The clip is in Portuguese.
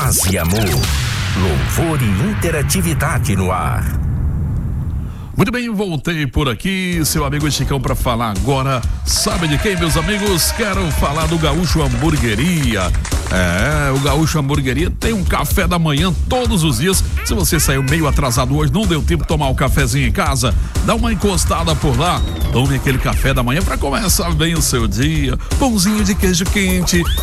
Paz e amor, louvor e interatividade no ar. Muito bem, voltei por aqui, seu amigo Chicão, para falar agora. Sabe de quem, meus amigos? Quero falar do Gaúcho Hamburgueria. O Gaúcho Hamburgueria tem um café da manhã todos os dias. Se você saiu meio atrasado hoje, não deu tempo de tomar um cafezinho em casa, dá uma encostada por lá, tome aquele café da manhã para começar bem o seu dia. Pãozinho de queijo quente,